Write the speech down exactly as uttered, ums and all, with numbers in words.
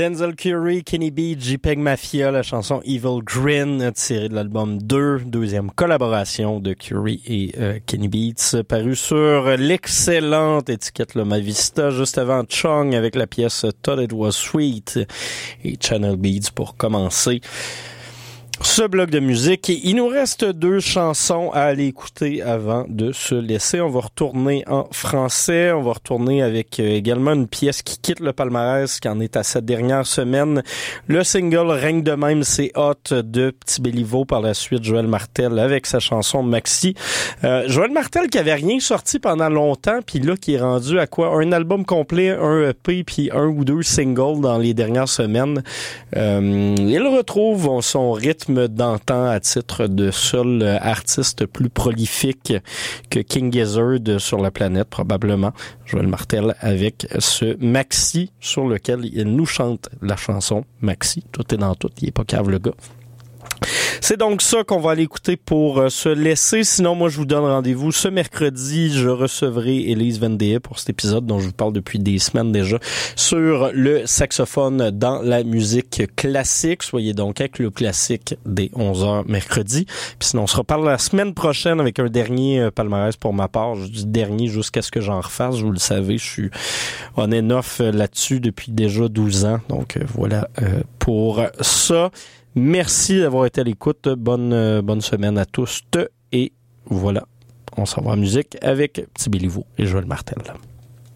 Denzel Curry, Kenny Beats, JPEG Mafia, la chanson Evil Grin, tirée de l'album deux, deuxième collaboration de Curry et euh, Kenny Beats, paru sur l'excellente étiquette Loma Vista, juste avant Chung avec la pièce Thought It Was Sweet et Channel Beats pour commencer ce bloc de musique. Il nous reste deux chansons à aller écouter avant de se laisser. On va retourner en français. On va retourner avec euh, également une pièce qui quitte le palmarès, qui en est à sa dernière semaine. Le single Règne de même, c'est Hot de Petit Béliveau. Par la suite, Joël Martel avec sa chanson Maxi. Euh, Joël Martel qui avait rien sorti pendant longtemps, puis là qui est rendu à quoi? Un album complet, un E P, puis un ou deux singles dans les dernières semaines. Euh, il retrouve son rythme d'antan à titre de seul artiste plus prolifique que King Gizzard sur la planète, probablement. Joël Martel avec ce Maxi sur lequel il nous chante la chanson Maxi. Tout est dans tout, il est pas cave le gars. C'est donc ça qu'on va aller écouter pour euh, se laisser. Sinon, moi, je vous donne rendez-vous ce mercredi. Je recevrai Élise Vendée pour cet épisode dont je vous parle depuis des semaines déjà sur le saxophone dans la musique classique. Soyez donc avec le classique dès onze heures mercredi. Puis sinon, on se reparle la semaine prochaine avec un dernier euh, palmarès pour ma part. Je dis dernier jusqu'à ce que j'en refasse. Vous le savez, je suis on and off là-dessus depuis déjà douze ans. Donc, euh, voilà euh, pour ça. Merci d'avoir été à l'écoute. Bonne, euh, bonne semaine à tous. Et voilà, on s'en va en musique avec Petit Béliveau et Joël Martel.